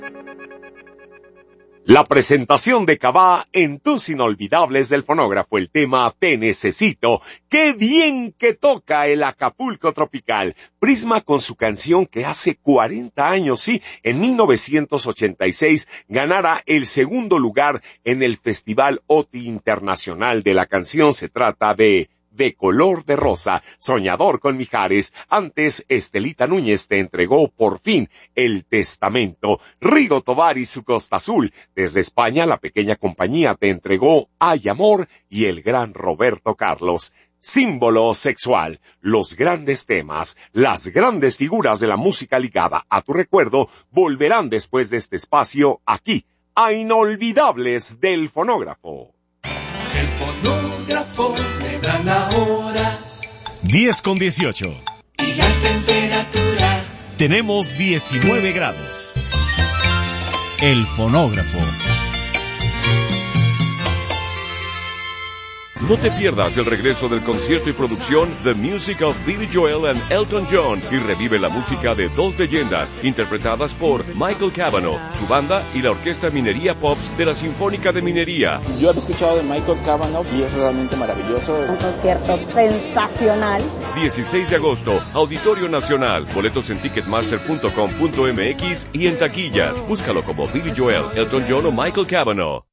La presentación de Cabá en Tus Inolvidables del Fonógrafo, el tema Te Necesito. ¡Qué bien que toca el Acapulco Tropical! Prisma con su canción que hace 40 años, sí, en 1986, ganara el segundo lugar en el Festival OTI Internacional de la Canción. Se trata de Color de Rosa, Soñador con Mijares. Antes, Estelita Núñez te entregó por fin El Testamento. Rigo Tovar y su Costa Azul. Desde España, la pequeña compañía te entregó Hay Amor y el gran Roberto Carlos. Símbolo sexual, los grandes temas, las grandes figuras de la música ligada a tu recuerdo volverán después de este espacio aquí, a Inolvidables del Fonógrafo. El fonógrafo me da la hora. 10:18. Y la temperatura. Tenemos 19 grados. El fonógrafo. No te pierdas el regreso del concierto y producción The Music of Billy Joel and Elton John y revive la música de dos leyendas interpretadas por Michael Cavanaugh, su banda y la Orquesta Minería Pops de la Sinfónica de Minería. Yo he escuchado de Michael Cavanaugh y es realmente maravilloso. Un concierto sensacional. 16 de agosto, Auditorio Nacional. Boletos en ticketmaster.com.mx y en taquillas. Búscalo como Billy Joel, Elton John o Michael Cavanaugh.